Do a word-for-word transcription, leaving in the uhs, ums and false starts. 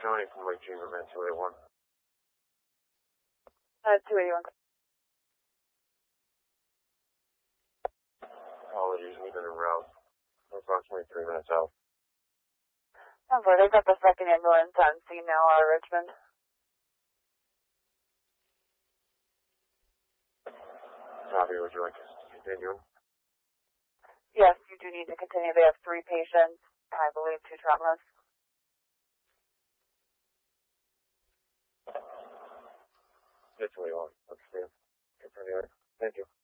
Tony from Lake Chamber, Van two eighty-one. Uh, two eighty-one. Apologies, we've been en route. We're approximately three minutes out. Oh boy, they've got the second ambulance on scene now, uh, Richmond. Copy, would you like us to continue? Yes, you do need to continue. They have three patients, I believe two traumas. That's what we want. Let's see. Continue. Thank you.